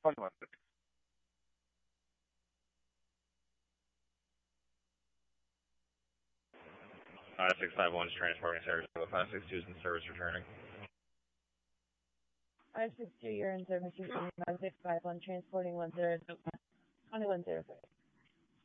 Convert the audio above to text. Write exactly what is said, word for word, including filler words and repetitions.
twenty-one. Uh, six five one is transporting Sarasota. five six two is in service returning. five six two, you're in service returning. five six five one, transporting one zero, twenty-one zero three.